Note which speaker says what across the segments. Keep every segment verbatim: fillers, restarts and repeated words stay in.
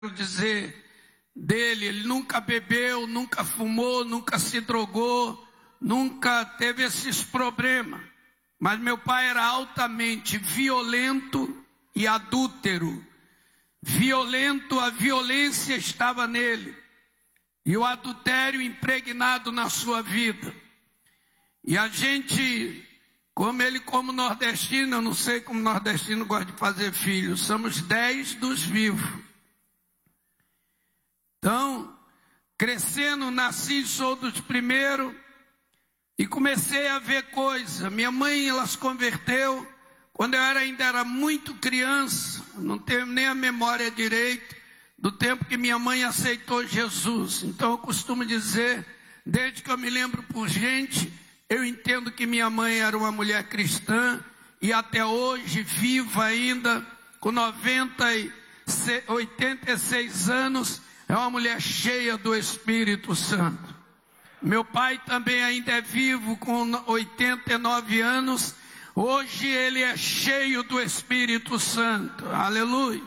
Speaker 1: dizer dele, ele nunca bebeu, nunca fumou, nunca se drogou, nunca teve esses problemas. Mas meu pai era altamente violento e adúltero. Violento, a violência estava nele. E o adultério impregnado na sua vida. E a gente, como ele como nordestino, eu não sei como nordestino gosta de fazer filhos, somos dez dos vivos. Então, crescendo, nasci, sou dos primeiros, e comecei a ver coisa. Minha mãe, ela se converteu quando eu era, ainda era muito criança, não tenho nem a memória direito do tempo que minha mãe aceitou Jesus. Então eu costumo dizer, desde que eu me lembro por gente, eu entendo que minha mãe era uma mulher cristã, e até hoje, viva ainda, com noventa e oitenta e seis anos, é uma mulher cheia do Espírito Santo. Meu pai também ainda é vivo com oitenta e nove anos. Hoje ele é cheio do Espírito Santo. Aleluia.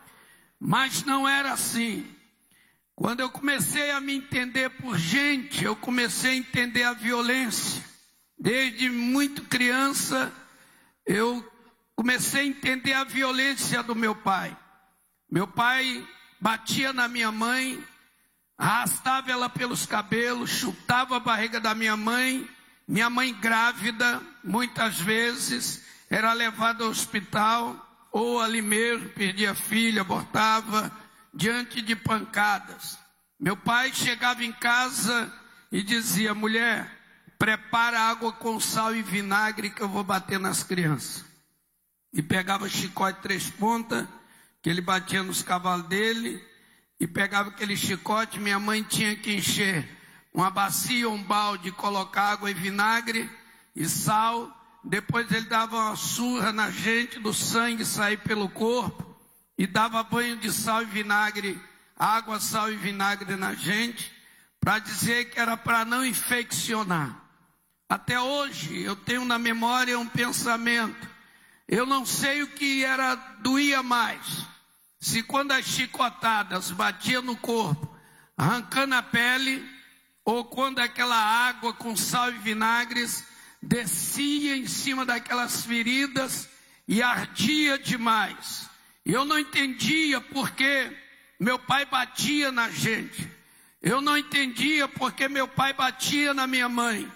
Speaker 1: Mas não era assim. Quando eu comecei a me entender por gente, eu comecei a entender a violência. Desde muito criança, eu comecei a entender a violência do meu pai. Meu pai batia na minha mãe, arrastava ela pelos cabelos, chutava a barriga da minha mãe. Minha mãe grávida, muitas vezes, era levada ao hospital, ou ali mesmo, perdia a filha, abortava, diante de pancadas. Meu pai chegava em casa e dizia, mulher, prepara água com sal e vinagre que eu vou bater nas crianças. E pegava chicote três pontas, que ele batia nos cavalos dele, e pegava aquele chicote, minha mãe tinha que encher uma bacia ou um balde, colocar água e vinagre e sal. Depois ele dava uma surra na gente, do sangue sair pelo corpo, e dava banho de sal e vinagre, água, sal e vinagre na gente, para dizer que era para não infeccionar. Até hoje eu tenho na memória um pensamento, eu não sei o que era, doía mais. Se quando as chicotadas batiam no corpo, arrancando a pele, ou quando aquela água com sal e vinagres descia em cima daquelas feridas e ardia demais. Eu não entendia porque meu pai batia na gente. Eu não entendia porque meu pai batia na minha mãe.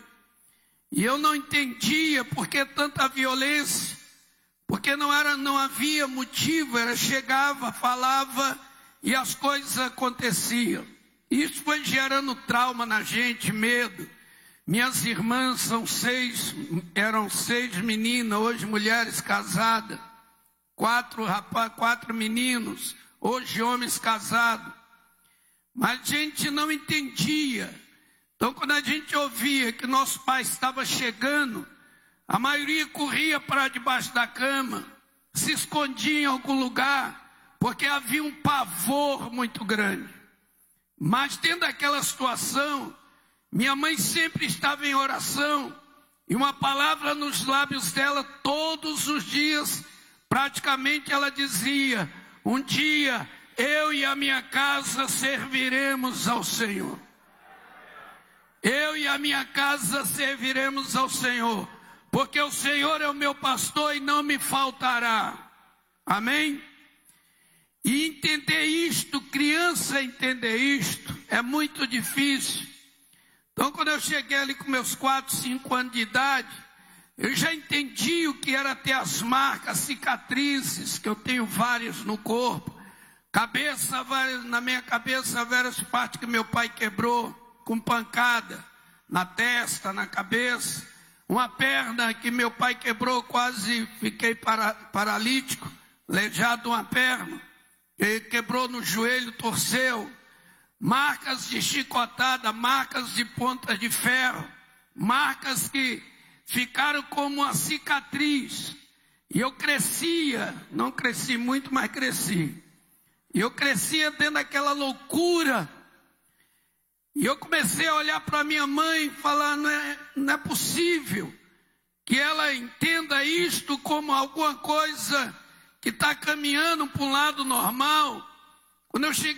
Speaker 1: E eu não entendia porque tanta violência. Porque não era, não havia motivo, era chegava, falava e as coisas aconteciam. Isso foi gerando trauma na gente, medo. Minhas irmãs são seis, eram seis meninas, hoje mulheres casadas. Quatro rapazes, quatro meninos, hoje homens casados. Mas a gente não entendia. Então quando a gente ouvia que nosso pai estava chegando, a maioria corria para debaixo da cama, se escondia em algum lugar, porque havia um pavor muito grande. Mas dentro daquela situação, minha mãe sempre estava em oração, e uma palavra nos lábios dela todos os dias, praticamente ela dizia, um dia eu e a minha casa serviremos ao Senhor. Eu e a minha casa serviremos ao Senhor. Porque o Senhor é o meu pastor e não me faltará. Amém? E entender isto, criança entender isto, é muito difícil. Então quando eu cheguei ali com meus quatro, cinco anos de idade, eu já entendi o que era ter as marcas, cicatrizes, que eu tenho várias no corpo. Cabeça, várias, na minha cabeça, várias partes que meu pai quebrou, com pancada, na testa, na cabeça. Uma perna que meu pai quebrou, quase fiquei para, paralítico, aleijado uma perna. Ele quebrou no joelho, torceu. Marcas de chicotada, marcas de pontas de ferro. Marcas que ficaram como uma cicatriz. E eu crescia, não cresci muito, mas cresci. E eu crescia dentro daquela loucura. E eu comecei a olhar para minha mãe e falar, não é, não é possível que ela entenda isto como alguma coisa que está caminhando para um lado normal. Quando eu cheguei